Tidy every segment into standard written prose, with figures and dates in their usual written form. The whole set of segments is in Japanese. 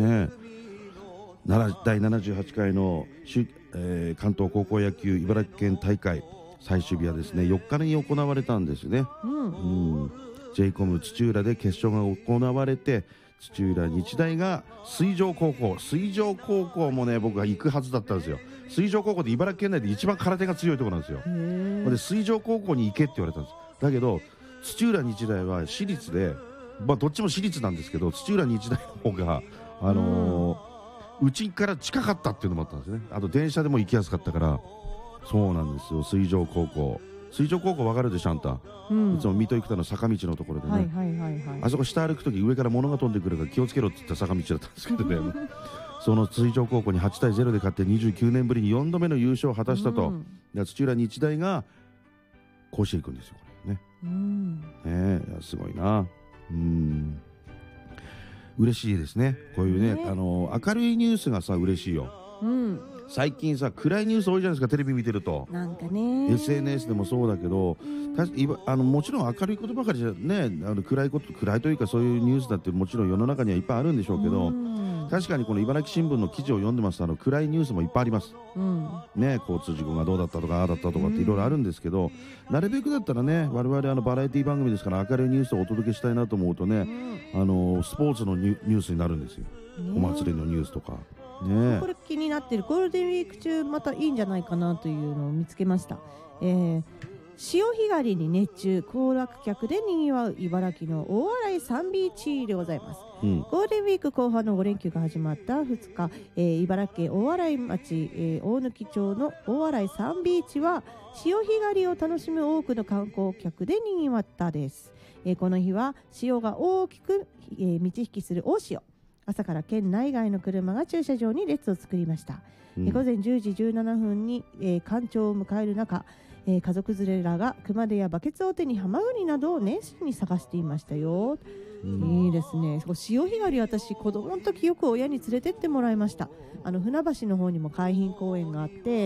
ね、第78回の関東高校野球茨城県大会最終日はですね4日に行われたんですね。J コム土浦で決勝が行われて、土浦日大が水上高校もね僕は行くはずだったんですよ。水上高校で茨城県内で一番空手が強いところなんですよ。で水上高校に行けって言われたんです。だけど土浦日大は私立で、どっちも私立なんですけど、土浦日大の方がうちから近かったっていうのもあったんですね。あと電車でも行きやすかったから。そうなんですよ。水上高校わかるでしょあんた、いつも水戸生田の坂道のところでね、あそこ下歩くとき上から物が飛んでくるから気をつけろって言った坂道だったんですけどねその水上高校に8対0で勝って29年ぶりに4度目の優勝を果たしたと、土浦日大が甲子園行くんですよこれね。すごいな。嬉しいですねこういうね、明るいニュースがさ嬉しいよ。最近さ暗いニュース多いじゃないですか、テレビ見てると。 なんかね SNS でもそうだけど、もちろん明るいことばかりじゃね、暗いというかそういうニュースだってもちろん世の中にはいっぱいあるんでしょうけど、確かにこの茨城新聞の記事を読んでますと暗いニュースもいっぱいあります、ね。交通事故がどうだったとかああだったとかっていろいろあるんですけど、なるべくだったらね我々バラエティ番組ですから明るいニュースをお届けしたいなと思うとね、スポーツのニュースになるんですよ、お祭りのニュースとか。 これ気になってるゴールデンウィーク中またいいんじゃないかなというのを見つけました。潮干狩りに熱中、行楽客でにぎわう茨城の大洗サンビーチでございます。ゴールデンウィーク後半の5連休が始まった2日、茨城県大洗町、大貫町の大洗サンビーチは潮干狩りを楽しむ多くの観光客でにぎわったです。この日は潮が大きく、満ち引きする大潮、朝から県内外の車が駐車場に列を作りました。午前10時17分に、干潮を迎える中、家族連れらが熊手やバケツを手にハマグリなどを熱心に探していましたよ。いいですね。潮干狩り、私子供の時よく親に連れてってもらいました。船橋の方にも海浜公園があって、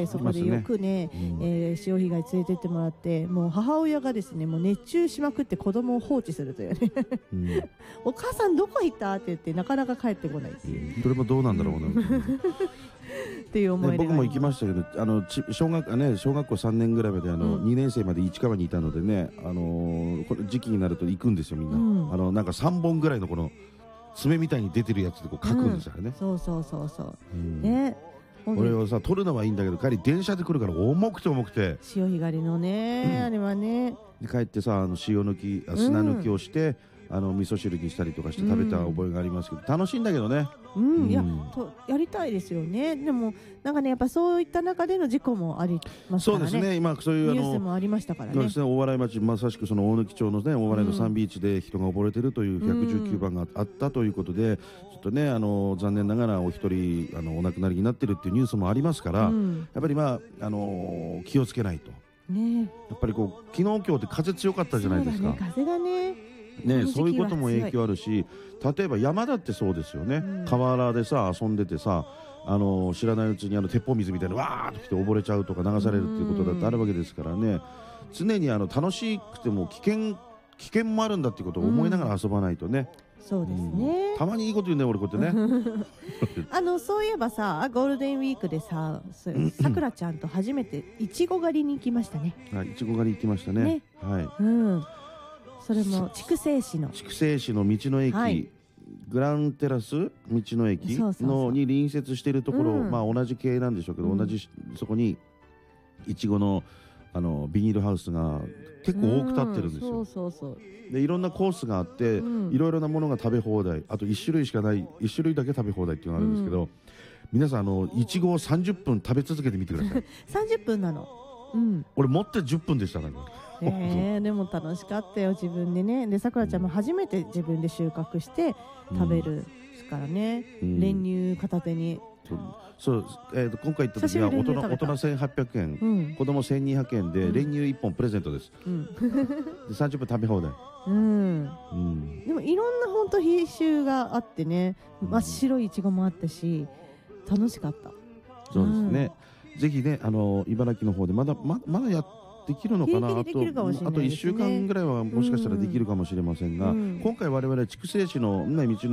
そこでよくね、潮干狩り連れてってもらって、もう母親がですねもう熱中しまくって子供を放置するというねお母さんどこ行ったって言ってなかなか帰ってこないっていう、 それもどうなんだろうなっていう思い出が、 僕も行きましたけど、小学校3年ぐらいまで2年生まで市川にいたのでね、この時期になると行くんですよみんな。なんか3本ぐらいのこの爪みたいに出てるやつでこう書くんですよね。ね、これをさ取るのはいいんだけど、帰り電車で来るから重くて潮干狩りのね、あれはね。 で帰ってさ砂抜きをして、味噌汁にしたりとかして食べた覚えがありますけど、楽しいんだけどね。やりたいですよね。でもなんかねやっぱそういった中での事故もありますからね。 そうですね、今そういうニュースもありましたからね。 大洗町、まさしくその大貫町のね大洗のサンビーチで人が溺れてるという119番があったということで、ちょっとね残念ながらお一人お亡くなりになってるっていうニュースもありますから、やっぱり気をつけないと。やっぱりこう昨日今日って風強かったじゃないですか。 風がね、 そういうことも影響あるし、例えば山だってそうですよね。河原でさ遊んでてさ、知らないうちに鉄砲水みたいなわーっと来て溺れちゃうとか流されるっていうことだってあるわけですからね。常に楽しくても危険もあるんだっていうことを思いながら遊ばないとね。 そうですね。 たまにいいこと言うね俺こうやってねそういえばさ、ゴールデンウィークでささくらちゃんと初めていちご狩りに行きましたね。 いちご狩り行きましたね。 それも筑西市の道の駅、グランテラス道の駅に隣接しているところ、同じ系なんでしょうけど、同じそこにいちごのビニールハウスが結構多く立ってるんですよ。でいろんなコースがあって、いろいろなものが食べ放題、あと1種類しかない1種類だけ食べ放題っていうのがあるんですけど、皆さんいちごを30分食べ続けてみてください 30分なの。 俺持って10分でしたからでも楽しかったよ自分でね。でさくらちゃんも初めて自分で収穫して食べるですからね、練乳片手に。 今回行った時は大人1800円、子供1200円で練乳1本プレゼントです。で30分食べ放題。でもいろんな本当品種があってね、真っ白いいちごもあったし楽しかった。そうですね。ぜひね茨城の方でまだやできるのかな。あと1週間ぐらいはもしかしたらできるかもしれませんが、今回我々筑西市の道の